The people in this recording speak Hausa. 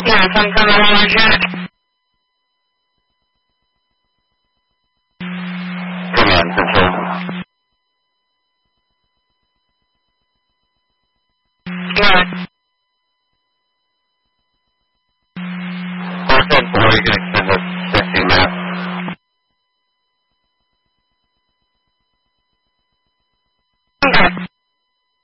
Yeah, some kind of allergic. Command control. Yeah.